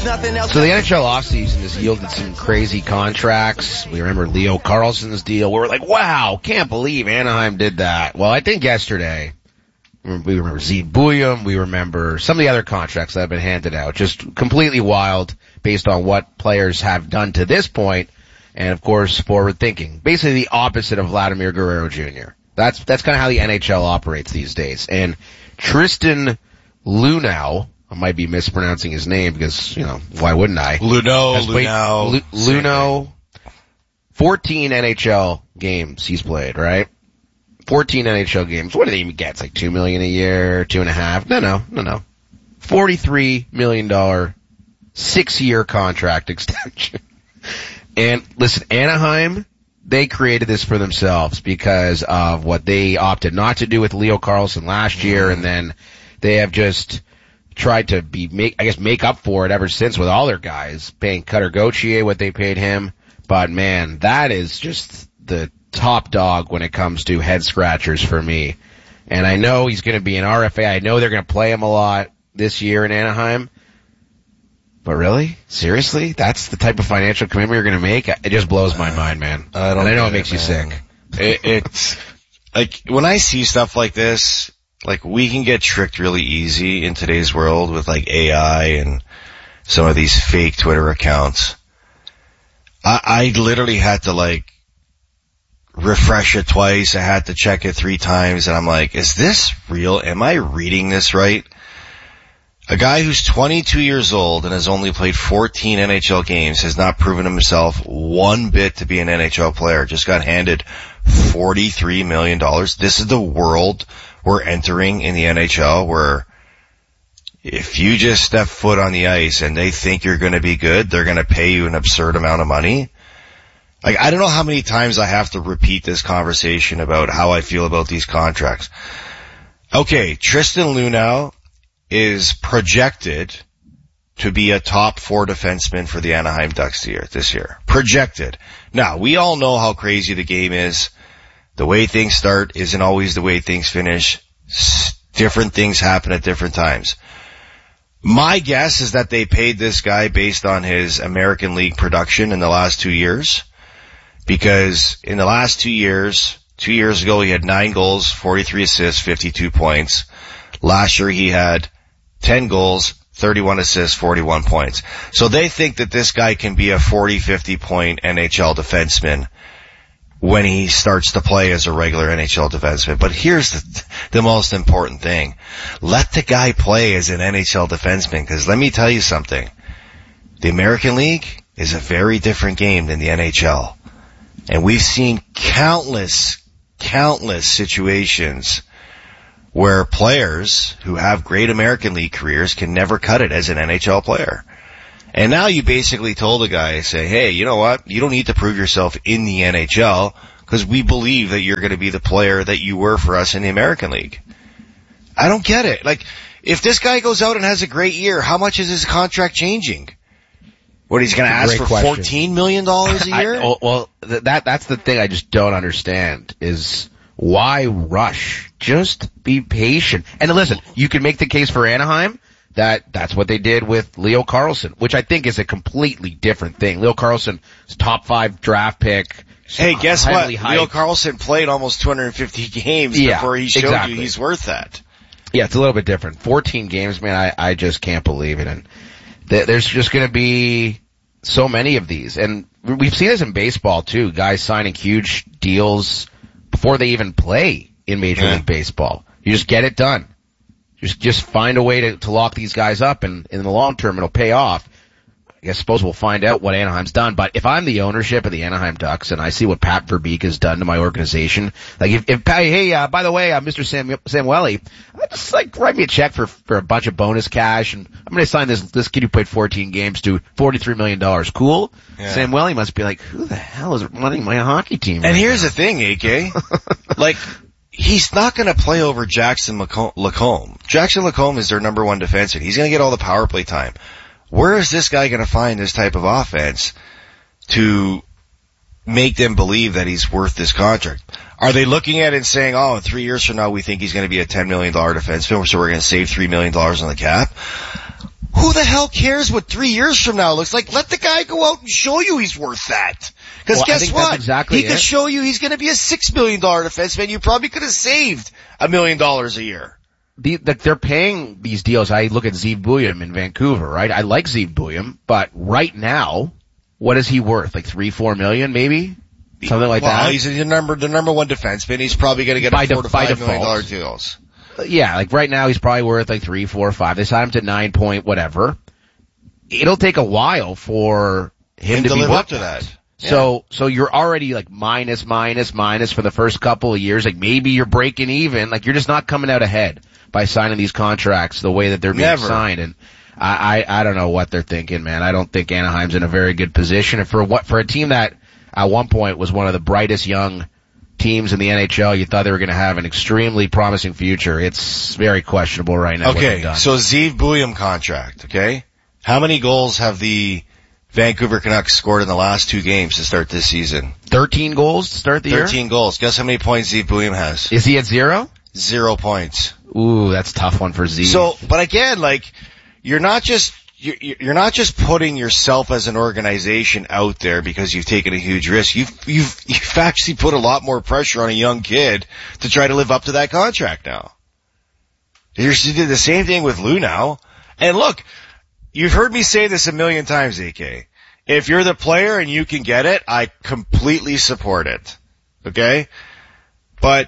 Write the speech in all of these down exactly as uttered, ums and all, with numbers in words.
There's nothing else. So the N H L offseason has yielded some crazy contracts. We remember Leo Carlsson's deal where we're like, wow, can't believe Anaheim did that. Well, I think yesterday, we remember Zed Buium, we remember some of the other contracts that have been handed out. Just completely wild based on what players have done to this point. And of course, forward thinking. Basically the opposite of Vladimir Guerrero Junior That's, that's kind of how the N H L operates these days. And Tristan Luneau, I might be mispronouncing his name because, you know, why wouldn't I? Luneau, Luneau. Luneau, fourteen N H L games he's played, right? fourteen N H L games. What do they even get? It's like two million a year, two and a half. No, no, no, no. forty-three million dollars, six-year contract extension. And listen, Anaheim, they created this for themselves because of what they opted not to do with Leo Carlsson last year, and then they have just tried to be make I guess make up for it ever since with all their guys, paying Cutter Gauthier what they paid him. But man, that is just the top dog when it comes to head scratchers for me. And I know he's going to be an R F A. I know they're going to play him a lot this year in Anaheim. But really? Seriously? That's the type of financial commitment you're going to make? It just blows my mind, man. I don't and I know it it, makes man. you sick. It, it's like when I see stuff like this, like we can get tricked really easy in today's world with like A I and some of these fake Twitter accounts. I, I literally had to like refresh it twice. I had to check it three times and I'm like, is this real? Am I reading this right? A guy who's twenty-two years old and has only played fourteen N H L games has not proven himself one bit to be an N H L player. Just got handed forty-three million dollars. This is the world we're entering in the N H L where if you just step foot on the ice and they think you're going to be good, they're going to pay you an absurd amount of money. Like, I don't know how many times I have to repeat this conversation about how I feel about these contracts. Okay, Tristan Luneau is projected to be a top four defenseman for the Anaheim Ducks this year. Projected. Now, we all know how crazy the game is. The way things start isn't always the way things finish. Different things happen at different times. My guess is that they paid this guy based on his American League production in the last two years. Because in the last two years, two years ago he had nine goals, forty-three assists, fifty-two points. Last year he had ten goals, thirty-one assists, forty-one points. So they think that this guy can be a forty, fifty point N H L defenseman when he starts to play as a regular N H L defenseman. But here's the, the most important thing. Let the guy play as an N H L defenseman, because let me tell you something. The American League is a very different game than the N H L. And we've seen countless, countless situations where players who have great American League careers can never cut it as an N H L player. And now you basically told a guy, say, hey, you know what? You don't need to prove yourself in the N H L because we believe that you're going to be the player that you were for us in the American League. I don't get it. Like, if this guy goes out and has a great year, how much is his contract changing? What, he's going to ask for question. fourteen million dollars a year? I, well, that that's the thing I just don't understand is why rush? Just be patient. And listen, you can make the case for Anaheim that that's what they did with Leo Carlsson, which I think is a completely different thing. Leo Carlsson is top five draft pick. Hey, guess what? Hyped. Leo Carlsson played almost two hundred fifty games yeah, before he showed exactly. you he's worth that. Yeah, it's a little bit different. fourteen games, man, I, I just can't believe it. And th- there's just going to be so many of these. And we've seen this in baseball too, guys signing huge deals before they even play in Major yeah. League Baseball. You just get it done. Just, just find a way to, to lock these guys up, and in the long term it'll pay off. I guess suppose we'll find out what Anaheim's done, but if I'm the ownership of the Anaheim Ducks and I see what Pat Verbeek has done to my organization, like if, if hey, uh, by the way, uh, Mister Sam, Samueli, just like write me a check for, for a bunch of bonus cash and I'm gonna sign this, this kid who played fourteen games to forty-three million dollars. Cool? Yeah. Samueli must be like, who the hell is running my hockey team? And right here's now? the thing, A K. like, he's not going to play over Jackson Lacombe. Jackson Lacombe is their number one defenseman. He's going to get all the power play time. Where is this guy going to find this type of offense to make them believe that he's worth this contract? Are they looking at it and saying, oh, in three years from now we think he's going to be a ten million dollars defenseman, so we're going to save three million dollars on the cap? who the hell cares what three years from now looks like? Let the guy go out and show you he's worth that. Because well, guess what? Exactly he it. could show you he's going to be a six million dollar defenseman. You probably could have saved a million dollars a year. The, the, they're paying these deals. I look at Zeev Buium in Vancouver, right? I like Zeev Buium, but right now, what is he worth? Like three, four million, maybe? Something like well, that? Well, he's the number, the number one defenseman. He's probably going to get by a four de- to five default. million dollar deals. Yeah, like right now he's probably worth like three, four, five. They signed him to nine point whatever. It'll take a while for him, him to, to be live worth up to that. Yeah. So, so you're already like minus, minus, minus for the first couple of years. Like maybe you're breaking even. Like you're just not coming out ahead by signing these contracts the way that they're being Never. signed. And I, I, I don't know what they're thinking, man. I don't think Anaheim's in a very good position. And for what, for a team that at one point was one of the brightest young teams in the N H L, you thought they were going to have an extremely promising future. It's very questionable right now. Okay, so Zeev Buium contract, okay? How many goals have the Vancouver Canucks scored in the last two games to start this season? thirteen goals to start the thirteen year? thirteen goals. Guess how many points Zeev Buium has? Is he at zero? Zero points. Ooh, that's a tough one for Zeev. So, but again, like, you're not just, you're, you're not just putting yourself as an organization out there because you've taken a huge risk. You've, you've, you've actually put a lot more pressure on a young kid to try to live up to that contract now. You did the same thing with Lou now. And look, you've heard me say this a million times, A K. If you're the player and you can get it, I completely support it. Okay? But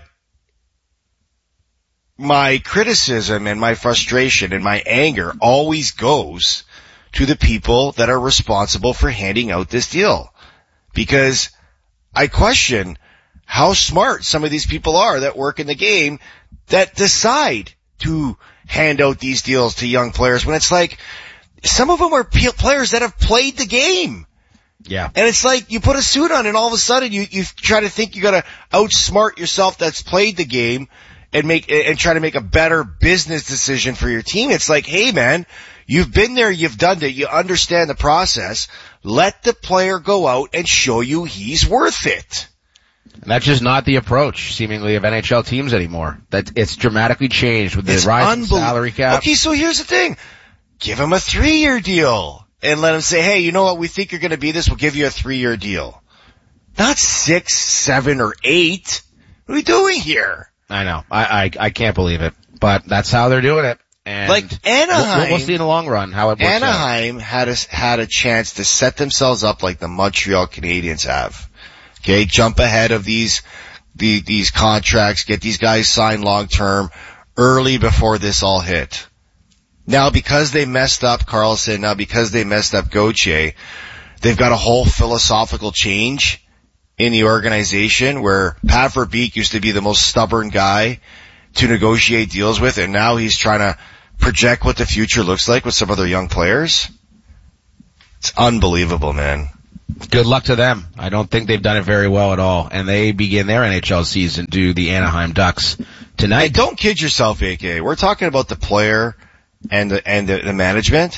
my criticism and my frustration and my anger always goes to the people that are responsible for handing out this deal. Because I question how smart some of these people are that work in the game that decide to hand out these deals to young players when it's like, some of them are players that have played the game. Yeah. And it's like you put a suit on and all of a sudden you, you try to think you gotta outsmart yourself that's played the game and make, and try to make a better business decision for your team. It's like, hey man, you've been there, you've done it, you understand the process. Let the player go out and show you he's worth it. And that's just not the approach, seemingly, of N H L teams anymore. That it's dramatically changed with the It's rise in unbel- salary cap. Okay, so here's the thing. Give him a three-year deal and let him say, hey, you know what, we think you're going to be this, we'll give you a three-year deal. Not six, seven, or eight. What are we doing here? I know. I, I, I can't believe it. But that's how they're doing it. And like Anaheim. We'll, we'll see in the long run how it works Anaheim out. had a, had a chance to set themselves up like the Montreal Canadiens have. Okay, jump ahead of these, the, these contracts, get these guys signed long term early before this all hit. Now because they messed up Carlson, now because they messed up Gauthier, they've got a whole philosophical change in the organization where Pat Verbeek used to be the most stubborn guy to negotiate deals with, and now he's trying to project what the future looks like with some other young players. It's unbelievable, man. Good luck to them. I don't think they've done it very well at all. And they begin their N H L season to the Anaheim Ducks tonight. Hey, don't kid yourself, A K. We're talking about the player and the, and the, the management.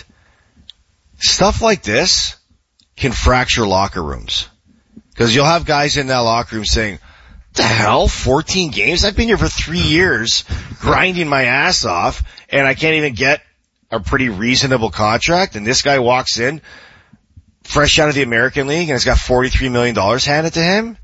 Stuff like this can fracture locker rooms. Cause you'll have guys in that locker room saying, the hell, fourteen games? I've been here for three years grinding my ass off and I can't even get a pretty reasonable contract, and this guy walks in fresh out of the American League and has got forty-three million dollars handed to him?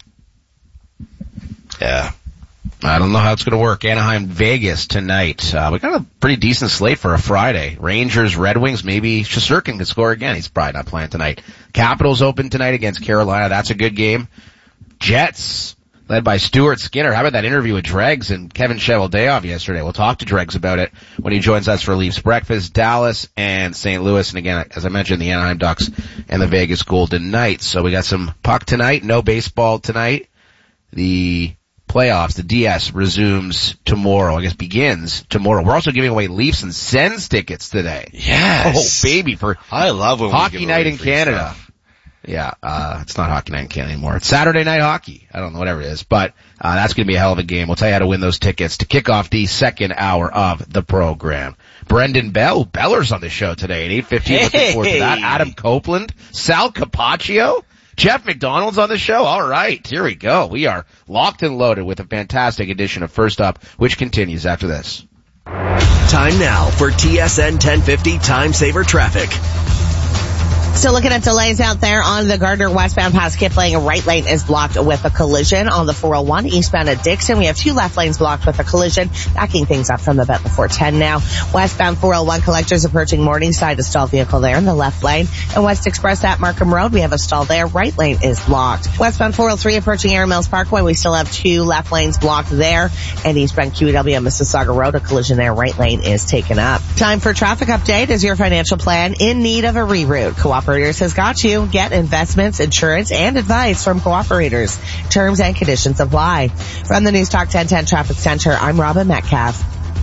Yeah. I don't know how it's going to work. Anaheim, Vegas tonight. Uh, we got a pretty decent slate for a Friday. Rangers, Red Wings, maybe Shesterkin could score again. He's probably not playing tonight. Capitals open tonight against Carolina. That's a good game. Jets, led by Stuart Skinner. How about that interview with Dregs and Kevin Cheveldayoff yesterday? We'll talk to Dregs about it when he joins us for Leafs Breakfast. Dallas and Saint Louis. And again, as I mentioned, the Anaheim Ducks and the Vegas Golden Knights. So we got some puck tonight. No baseball tonight. The playoffs, the D S resumes tomorrow. I guess begins tomorrow. We're also giving away Leafs and Sens tickets today. Yes. Oh, baby, for I love when we Hockey give Night away in free Canada. stuff. Yeah, uh, it's not Hockey Night in Canada anymore. It's Saturday Night Hockey. I don't know, whatever it is. But, uh, that's gonna be a hell of a game. We'll tell you how to win those tickets to kick off the second hour of the program. Brendan Bell, Beller's on the show today at eight fifteen. Hey. Looking forward to that. Adam Copeland, Sal Capaccio, Jeff McDonald's on the show. All right, here we go. We are locked and loaded with a fantastic edition of First Up, which continues after this. Time now for T S N ten fifty Time Saver Traffic. Still looking at delays out there on the Gardner westbound past Kipling. Right lane is blocked with a collision on the four oh one eastbound at Dixon. We have two left lanes blocked with a collision, backing things up from about the four ten now. Westbound four oh one collectors approaching Morningside, a stalled vehicle there in the left lane. And West Express at Markham Road, we have a stall there. Right lane is blocked. Westbound four oh three approaching Erin Mills Parkway, we still have two left lanes blocked there. And eastbound Q E W on Mississauga Road, a collision there. Right lane is taken up. Time for traffic update. Is your financial plan in need of a reroute? Cooperators has got you. Get investments, insurance, and advice from Cooperators. Terms and conditions apply. From the News Talk ten ten Traffic Center, I'm Robin Metcalf.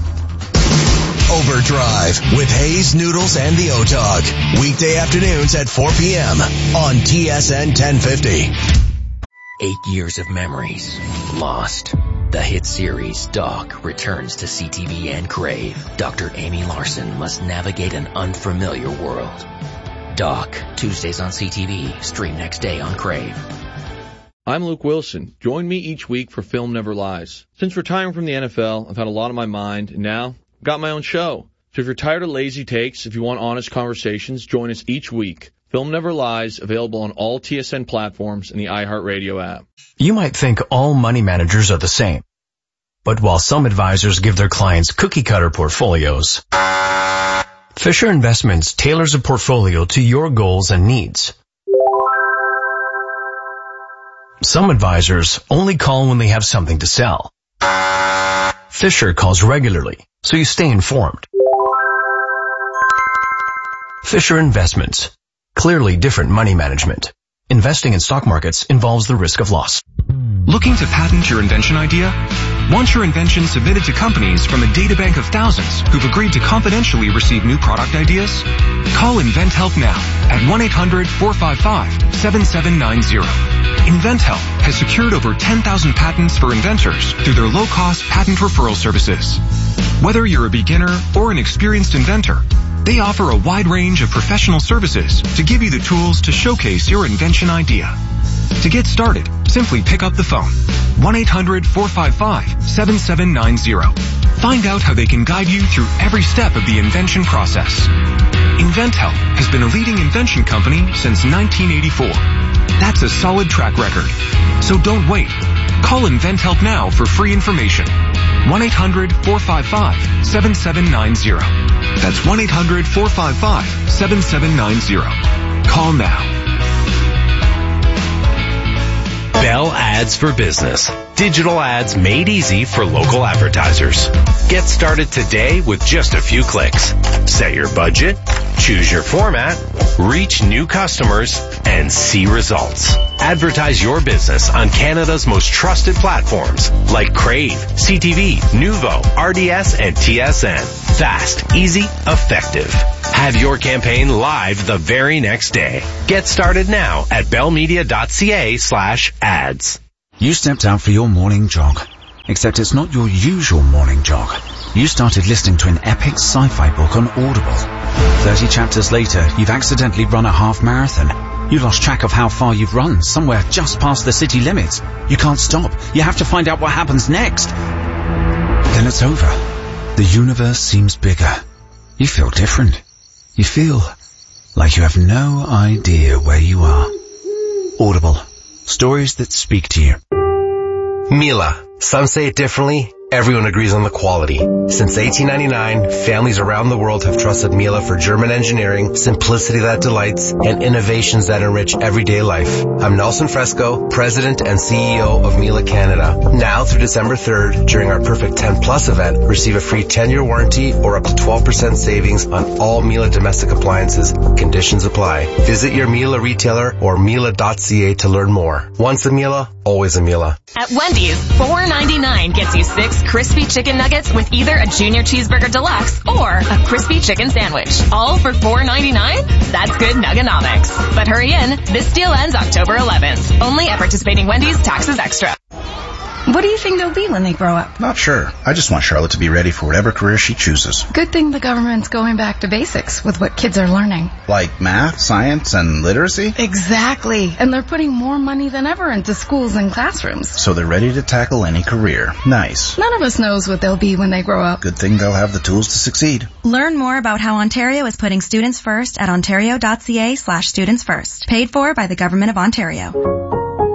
Overdrive with Hayes, Noodles, and the O-Dog. Weekday afternoons at four p.m. on T S N ten fifty. Eight years of memories lost. The hit series Doc returns to C T V and Crave. Doctor Amy Larson must navigate an unfamiliar world. Doc, Tuesdays on C T V, stream next day on Crave. I'm Luke Wilson. Join me each week for Film Never Lies. Since retiring from the N F L, I've had a lot on my mind, and now I've got my own show. So if you're tired of lazy takes, if you want honest conversations, join us each week. Film Never Lies, available on all T S N platforms and the iHeartRadio app. You might think all money managers are the same. But while some advisors give their clients cookie-cutter portfolios, Fisher Investments tailors a portfolio to your goals and needs. Some advisors only call when they have something to sell. Fisher calls regularly, so you stay informed. Fisher Investments. Clearly different money management. Investing in stock markets involves the risk of loss. Looking to patent your invention idea? Want your invention submitted to companies from a databank of thousands who've agreed to confidentially receive new product ideas? Call InventHelp now at one eight hundred four five five seven seven nine zero. InventHelp has secured over ten thousand patents for inventors through their low-cost patent referral services. Whether you're a beginner or an experienced inventor, they offer a wide range of professional services to give you the tools to showcase your invention idea. To get started, simply pick up the phone. one eight hundred four five five seven seven nine zero. Find out how they can guide you through every step of the invention process. InventHelp has been a leading invention company since nineteen eighty-four. That's a solid track record. So don't wait. Call InventHelp now for free information. one eight hundred four five five seven seven nine zero. That's one eight hundred four five five seven seven nine zero. Call now. Bell Ads for Business. Digital ads made easy for local advertisers. Get started today with just a few clicks. Set your budget, choose your format, reach new customers, and see results. Advertise your business on Canada's most trusted platforms like Crave, C T V, Nuvo, R D S, and T S N. Fast, easy, effective. Have your campaign live the very next day. Get started now at bellmedia.ca slash ads. You stepped out for your morning jog, except it's not your usual morning jog. You started listening to an epic sci-fi book on Audible. Thirty chapters later, you've accidentally run a half marathon. You lost track of how far you've run, somewhere just past the city limits. You can't stop. You have to find out what happens next. Then it's over. The universe seems bigger. You feel different. You feel like you have no idea where you are. Audible. Stories that speak to you. Miele. Some say it differently. Everyone agrees on the quality. Since eighteen ninety-nine, families around the world have trusted Miele for German engineering, simplicity that delights, and innovations that enrich everyday life. I'm Nelson Fresco, President and C E O of Miele Canada. Now through December third, during our Perfect ten Plus event, receive a free ten-year warranty or up to twelve percent savings on all Miele domestic appliances. Conditions apply. Visit your Miele retailer or Miele dot c a to learn more. Once a Miele, always a Miele. At Wendy's, four ninety-nine gets you six crispy chicken nuggets with either a junior cheeseburger deluxe or a crispy chicken sandwich. All for four ninety-nine? That's good Nugganomics. But hurry in, this deal ends October eleventh. Only at participating Wendy's, taxes extra. What do you think they'll be when they grow up? Not sure. I just want Charlotte to be ready for whatever career she chooses. Good thing the government's going back to basics with what kids are learning. Like math, science, and literacy? Exactly. And they're putting more money than ever into schools and classrooms. So they're ready to tackle any career. Nice. None of us knows what they'll be when they grow up. Good thing they'll have the tools to succeed. Learn more about how Ontario is putting students first at ontario.ca slash students first. Paid for by the Government of Ontario.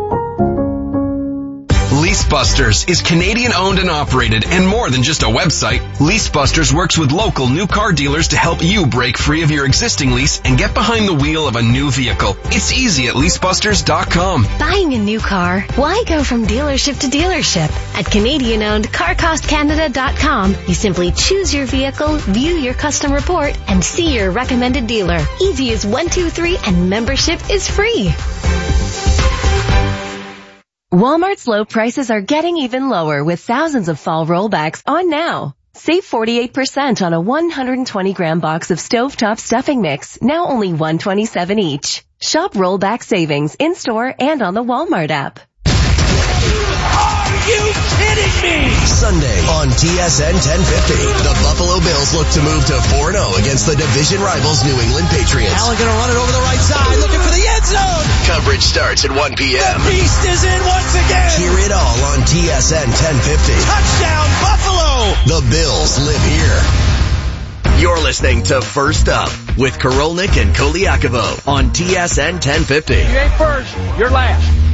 LeaseBusters is Canadian-owned and operated and more than just a website. LeaseBusters works with local new car dealers to help you break free of your existing lease and get behind the wheel of a new vehicle. It's easy at lease busters dot com. Buying a new car? Why go from dealership to dealership? At Canadian-owned car cost canada dot com, you simply choose your vehicle, view your custom report, and see your recommended dealer. Easy as one, two, three, and membership is free. Walmart's low prices are getting even lower with thousands of fall rollbacks on now. Save forty-eight percent on a one hundred twenty gram box of stovetop stuffing mix, now only one dollar and twenty-seven cents each. Shop rollback savings in-store and on the Walmart app. Are you kidding me? Sunday on T S N ten fifty, the Buffalo Bills look to move to four and oh against the division rivals New England Patriots. Allen gonna run it over the right side, looking for the end zone. Coverage starts at one p.m. The beast is in once again. Hear it all on T S N ten fifty. Touchdown Buffalo! The Bills live here. You're listening to First Up with Korolnik and Koliakovo on T S N ten fifty. You ain't first, you're last.